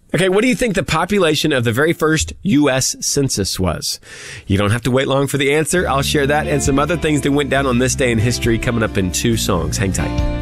Okay, what do you think the population of the very first U.S. census was? You don't have to wait long for the answer. I'll share that and some other things that went down on this day in history coming up in 2 songs. Hang tight.